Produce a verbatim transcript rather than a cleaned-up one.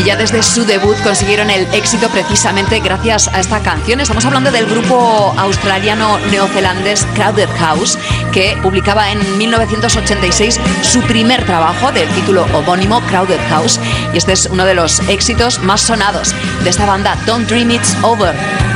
y ya desde su debut consiguieron el éxito precisamente gracias a esta canción. Estamos hablando del grupo australiano neozelandés Crowded House, que publicaba en mil novecientos ochenta y seis su primer trabajo del título homónimo, Crowded House, y este es uno de los éxitos más sonados de esta banda, Don't Dream It's Over.